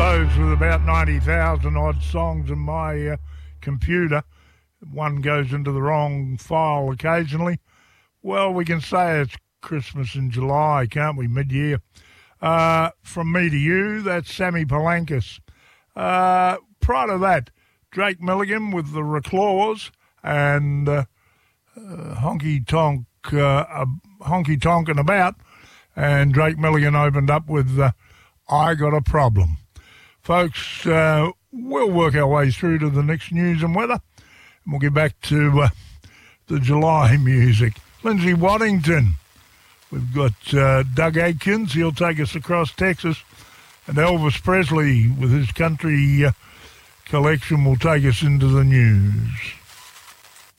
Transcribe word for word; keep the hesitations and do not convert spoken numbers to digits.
suppose with about ninety thousand odd songs in my uh, computer, one goes into the wrong file occasionally. Well, we can say it's Christmas in July, can't we, mid-year? Uh, from me to you, that's Sammy Palankis. Uh, prior to that, Drake Milligan with the Reclaws and uh, uh, Honky Tonk, uh, uh, Honky Tonk and About, and Drake Milligan opened up with uh, I Got a Problem. Folks, uh, we'll work our way through to the next news and weather, and we'll get back to uh, the July music. Lindsay Waddington. We've got uh, Doug Atkins. He'll take us across Texas. And Elvis Presley with his country uh, collection will take us into the news.